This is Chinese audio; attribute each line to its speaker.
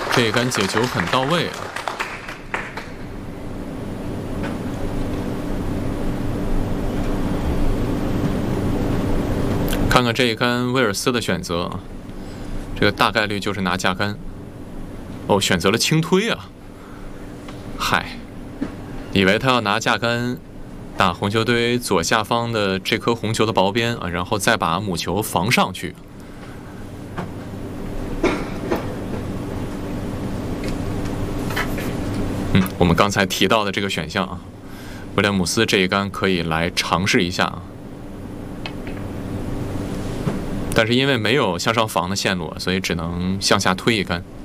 Speaker 1: 这一杆解球很到位啊。看看这一杆威尔斯的选择，这个大概率就是拿架杆。哦，选择了轻推啊！嗨，以为他要拿架杆打红球堆左下方的这颗红球的薄边啊，然后再把母球防上去。我们刚才提到的这个选项啊，威廉姆斯这一杆可以来尝试一下啊。但是因为没有向上防的线路，所以只能向下推一杆。